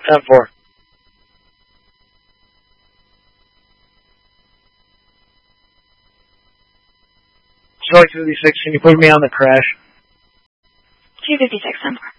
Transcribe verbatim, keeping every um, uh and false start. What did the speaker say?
ten four. Sorry, fifty-six, can you put me on the crash? two fifty-six, ten four.